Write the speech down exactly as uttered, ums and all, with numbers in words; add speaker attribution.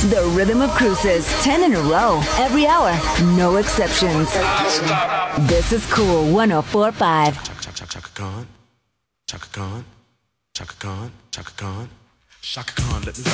Speaker 1: The Rhythm of Cruises, ten in a row, every hour, no exceptions. This is Cool one oh four point five.
Speaker 2: Chaka Chaka Chaka Khan, Chaka Khan, Chaka Khan, Chaka Khan, Chaka Khan, let me